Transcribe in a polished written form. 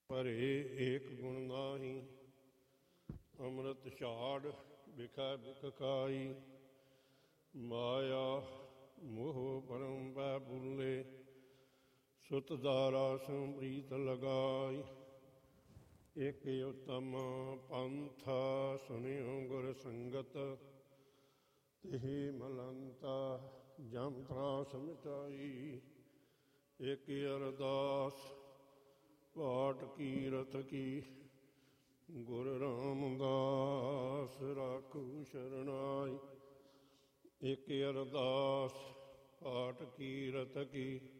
ਪਰੇ ਏਕ ਗੁਣ ਨਾਹੀ, ਅੰਮ੍ਰਿਤ ਛਾੜ ਬਿਖੈ ਬਿਖ ਖਾਈ। ਮਾਇਆ ਮੋਹ ਪਰਮ ਪੈ ਭੁੱਲੇ, ਸੁਤ ਦਾਰਾ ਸੰਪ੍ਰੀਤ ਲਗਾਈ। ਇਕ ਉਤਮ ਪੰਥਾ ਸੁਣਿਓ ਗੁਰ ਸੰਗਤ, ਤਿਹੀ ਮਲੰਤਾ ਜਮ ਤਰਾਸ ਮਿਟਾਈ। ਇਕ ਅਰਦਾਸ ਪਾਠ ਕੀਰਤ ਕੀ, ਗੁਰ ਰਾਮਦਾਸ ਰਾਖੂ ਸ਼ਰਨਾਈ। ਇਕ ਅਰਦਾਸ ਪਾਠ ਕੀਰਤ ਕੀ,